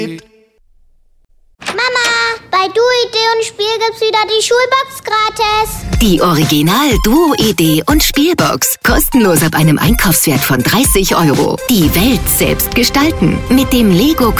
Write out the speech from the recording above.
Mama, bei Duo-Idee und Spiel gibt's wieder die Schulbox gratis. Die Original Duo-Idee und Spielbox. Kostenlos ab einem Einkaufswert von 30 €. Die Welt selbst gestalten. Mit dem Lego